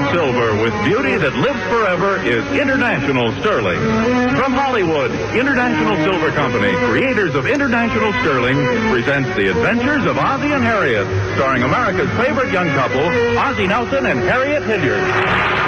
silver with beauty that lives forever is International Sterling. From Hollywood, International Silver Company, creators of International Sterling, presents The Adventures of Ozzie and Harriet, starring America's favorite young couple, Ozzie Nelson and Harriet Hilliard.